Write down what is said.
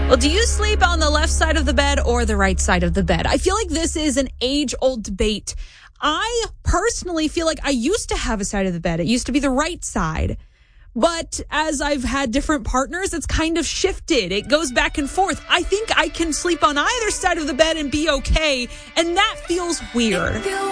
Well, do you sleep on the left side of the bed or the right side of the bed? I feel like this is an age-old debate. I personally feel like I used to have a side of the bed. It used to be the right side. But as I've had different partners, it's kind of shifted. It goes back and forth. I think I can sleep on either side of the bed and be okay, and that feels weird.